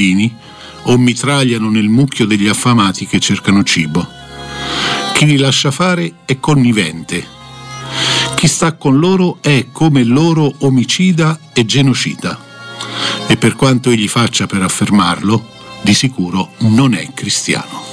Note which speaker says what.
Speaker 1: bambini o mitragliano nel mucchio degli affamati che cercano cibo. Chi li lascia fare è connivente. Chi sta con loro è come loro omicida e genocida. E per quanto egli faccia per affermarlo, di sicuro non è cristiano.